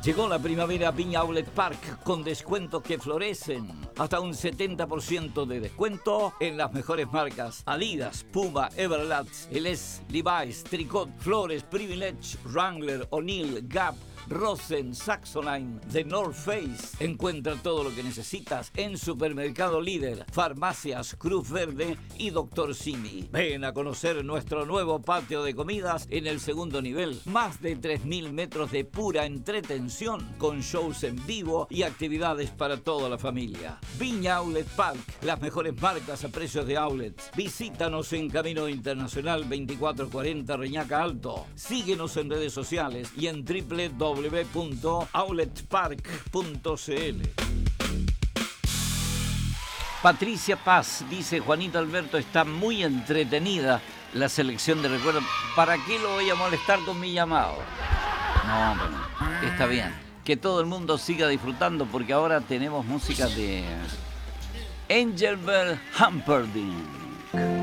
Llegó la primavera a Viña Outlet Park con descuentos que florecen. Hasta un 70% de descuento en las mejores marcas: Adidas, Puma, Everlast, LS, Levi's, Tricot, Flores, Privilege, Wrangler, O'Neill, Gap, Rosen, Saxoline, The North Face. Encuentra todo lo que necesitas en Supermercado Líder, Farmacias Cruz Verde y Dr. Simi. Ven a conocer nuestro nuevo patio de comidas en el segundo nivel. Más de 3.000 metros de pura entretención con shows en vivo y actividades para toda la familia. Viña Outlet Park, las mejores marcas a precios de outlets. Visítanos en Camino Internacional 2440 Reñaca Alto. Síguenos en redes sociales y en www.outletpark.cl. Patricia Paz dice: Juanito Alberto, está muy entretenida la selección de recuerdos. ¿Para qué lo voy a molestar con mi llamado? No, bueno, está bien. Que todo el mundo siga disfrutando, porque ahora tenemos música de Engelbert Humperdinck.